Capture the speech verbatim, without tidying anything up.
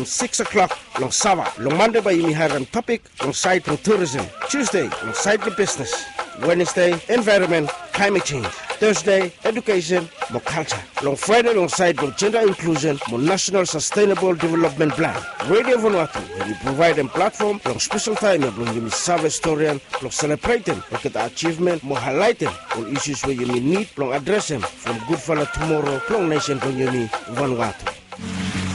six o'clock long Sava. Long Monday by Yumi Haran topic long side from tourism. Tuesday long side the business. Wednesday environment, climate change. Thursday education, more culture. Long Friday long side long gender inclusion, more national sustainable development plan. Radio Vanuatu, where we provide a platform long special time long Yumi Sava historian long celebrating look at the achievement, more highlighting all issues where you need long address them from good fella tomorrow long nation long Yumi Vanuatu.